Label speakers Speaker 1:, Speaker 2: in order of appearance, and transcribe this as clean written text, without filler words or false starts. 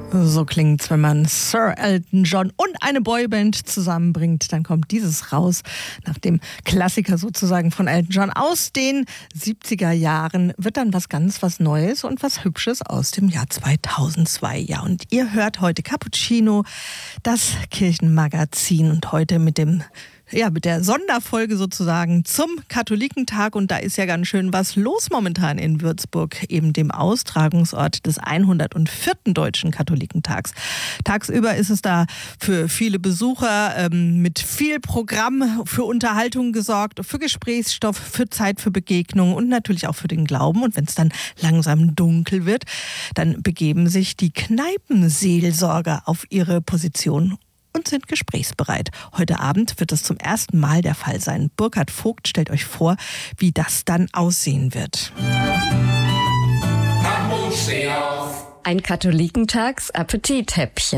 Speaker 1: So klingt's, wenn man Sir Elton John und eine Boyband zusammenbringt. Dann kommt dieses raus. Nach dem Klassiker sozusagen von Elton John aus den 70er Jahren wird dann was Neues und was Hübsches aus dem Jahr 2002. Ja, und ihr hört heute Cappuccino, das Kirchenmagazin, und heute mit der Sonderfolge sozusagen zum Katholikentag. Und da ist ja ganz schön was los momentan in Würzburg, eben dem Austragungsort des 104. Deutschen Katholikentags. Tagsüber ist es da für viele Besucher mit viel Programm, für Unterhaltung gesorgt, für Gesprächsstoff, für Zeit für Begegnung und natürlich auch für den Glauben. Und wenn es dann langsam dunkel wird, dann begeben sich die Kneipenseelsorger auf ihre Position und sind gesprächsbereit. Heute Abend wird es zum ersten Mal der Fall sein. Burkhard Vogt stellt euch vor, wie das dann aussehen wird.
Speaker 2: Ein Katholikentags-Appetithäppchen.